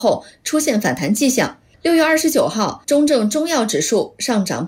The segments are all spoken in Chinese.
后出现反弹迹象。6月29号，中证中药指数上涨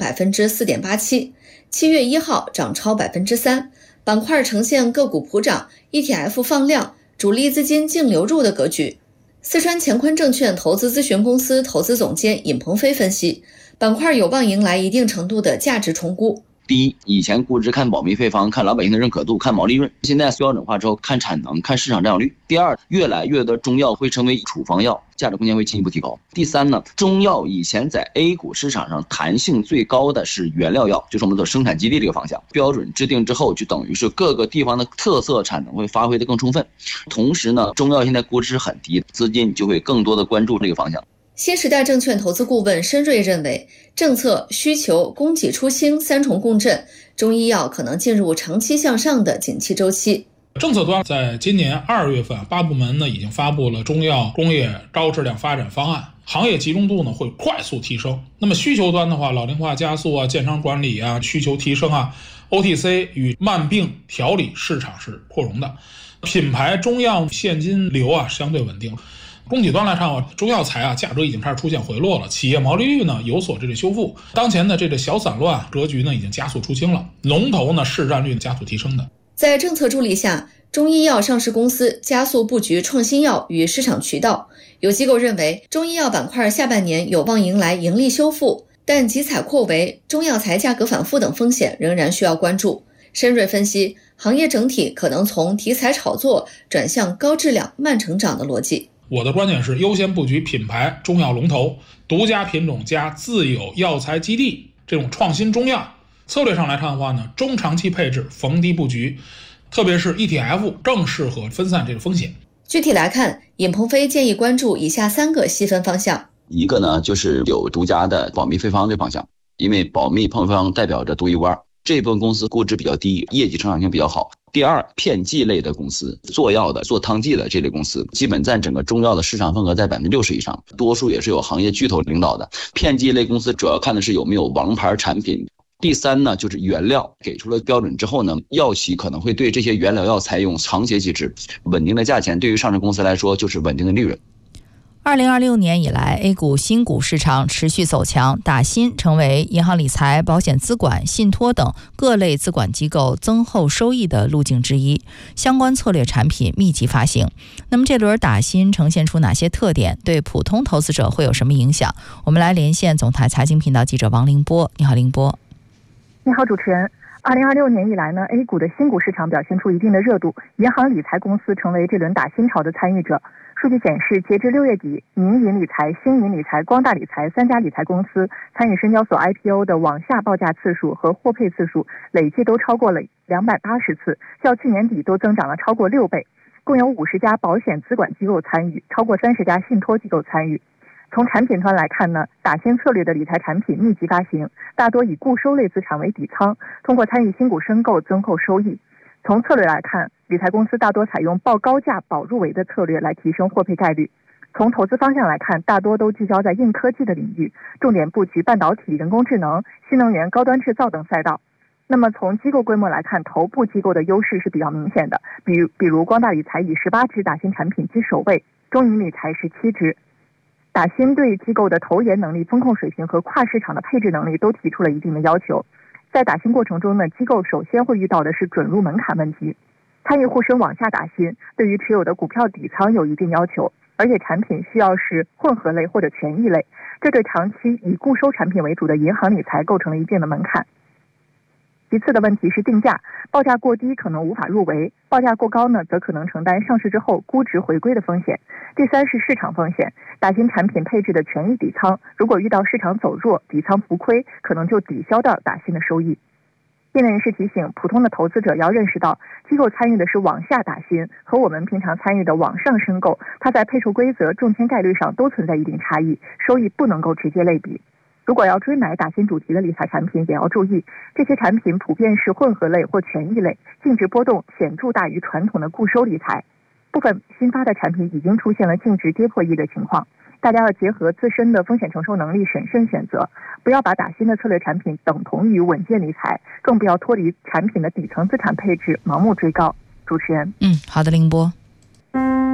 4.87%，7月1号涨超 3%， 板块呈现个股普涨、ETF 放量、主力资金净流入的格局。四川乾坤证券投资咨询公司投资总监尹鹏飞分析，板块有望迎来一定程度的价值重估。 第一，以前估值看保密配方，看老百姓的认可度，看毛利润，现在标准化之后看产能，看市场占有率。第二，越来越多中药会成为处方药，价值空间会进一步提高。第三呢，中药以前在 A 股市场上弹性最高的是原料药，就是我们的生产基地这个方向。标准制定之后，就等于是各个地方的特色产能会发挥的更充分。同时呢，中药现在估值很低，资金就会更多的关注这个方向。 新时代证券投资顾问申瑞认为，政策、需求、供给出清三重共振，中医药可能进入长期向上的景气周期。 政策端在今年2月份，8部门呢已经发布了中药工业高质量发展方案，行业集中度呢会快速提升。那么需求端的话，老龄化加速啊，健康管理啊，需求提升啊 ，OTC 与慢病调理市场是扩容的，品牌中药现金流啊相对稳定。供给端来看啊，中药材啊价格已经开始出现回落了，企业毛利率呢有所修复。当前的这个小散乱格局呢已经加速出清了，龙头呢市占率加速提升的。 在政策助力下，中医药上市公司加速布局创新药与市场渠道。有机构认为，中医药板块下半年有望迎来盈利修复，但集采扩围、中药材价格反复等风险仍然需要关注。申瑞分析，行业整体可能从题材炒作转向高质量慢成长的逻辑。 我的观点是优先布局品牌中药龙头、独家品种加自有药材基地这种创新中药。策略上来看的话呢，中长期配置逢低布局，特别是 ETF 更适合分散这个风险。 具体来看，尹鹏飞建议关注以下3个细分方向。 一个呢就是有独家的保密配方这方向，因为保密配方代表着独一无二，这部分公司估值比较低，业绩成长性比较好。第二，片剂类的公司，做药的、做汤剂的这类公司，基本占整个中药的市场份额在60%以上，多数也是有行业巨头领导的。片剂类公司主要看的是有没有王牌产品。第三呢，就是原料给出了标准之后呢，药企可能会对这些原料药采用长协机制，稳定的价钱对于上市公司来说就是稳定的利润。 2026年以来 A 股新股市场持续走强，打新成为银行理财、保险资管、信托等各类资管机构增厚收益的路径之一，相关策略产品密集发行。那么这轮打新呈现出哪些特点，对普通投资者会有什么影响？我们来连线总台财经频道记者王凌波。你好，凌波。 你好，主持人。2026年以来呢 ，A 股的新股市场表现出一定的热度，银行理财公司成为这轮打新潮的参与者。数据显示，截至6月底，民营理财、新银理财、光大理财3家理财公司参与深交所 IPO 的网下报价次数和获配次数累计都超过了280次，较去年底都增长了超过6倍。共有50家保险资管机构参与，超过30家信托机构参与。从产品端来看呢，打新策略的理财产品密集发行，大多以固收类资产为底仓，通过参与新股申购增厚收益。从策略来看，理财公司大多采用报高价保入围的策略来提升获配概率。从投资方向来看，大多都聚焦在硬科技的领域，重点布局半导体、人工智能、新能源、高端制造等赛道。那么从机构规模来看，头部机构的优势是比较明显的，比如光大理财以18只打新产品居首位，中银理财17只。打新对机构的投研能力、风控水平和跨市场的配置能力都提出了一定的要求。在打新过程中呢，机构首先会遇到的是准入门槛问题。参与沪深往下打新，对于持有的股票底仓有一定要求，而且产品需要是混合类或者权益类，这对长期以固收产品为主的银行理财构成了一定的门槛。其次的问题是定价，报价过低可能无法入围，报价过高呢，则可能承担上市之后估值回归的风险。第三是市场风险，打新产品配置的权益底仓，如果遇到市场走弱，底仓浮亏，可能就抵消到打新的收益。业内人士提醒，普通的投资者要认识到，机构参与的是往下打新，和我们平常参与的往上申购，它在配售规则、中签概率上都存在一定差异，收益不能够直接类比。如果要追买打新主题的理财产品，也要注意，这些产品普遍是混合类或权益类，净值波动显著大于传统的固收理财。部分新发的产品已经出现了净值跌破亿的情况，大家要结合自身的风险承受能力审慎选择，不要把打新的策略产品等同于稳健理财，更不要脱离产品的底层资产配置盲目追高。主持人， 好的，凌波。